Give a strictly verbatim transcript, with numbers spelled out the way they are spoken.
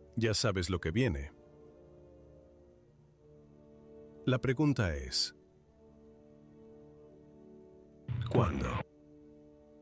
Ya sabes lo que viene. La pregunta es, ¿cuándo?